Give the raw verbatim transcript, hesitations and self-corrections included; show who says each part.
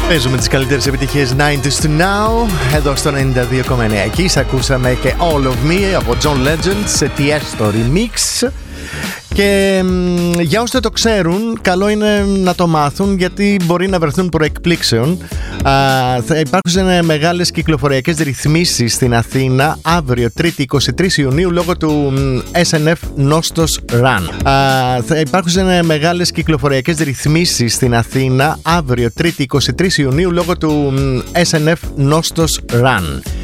Speaker 1: Παίζουμε τις καλύτερες επιτυχίες ενενήντα to now εδώ στο ενενήντα δύο κόμμα εννέα. Εκεί ακούσαμε και All of Me από John Legend σε Tiesto remix. Και μ, για όσοι δεν το ξέρουν, καλό είναι να το μάθουν, γιατί μπορεί να βρεθούν προεκπλήξεων. Α, θα υπάρξουν μεγάλες κυκλοφοριακές ρυθμίσεις στην Αθήνα αύριο Τρίτη εικοστή τρίτη Ιουνίου λόγω του ες εν εφ Nostos Run. Α, θα υπάρξουν μεγάλες κυκλοφοριακές ρυθμίσεις στην Αθήνα αύριο Τρίτη εικοστή τρίτη Ιουνίου λόγω του ες εν εφ Nostos Run.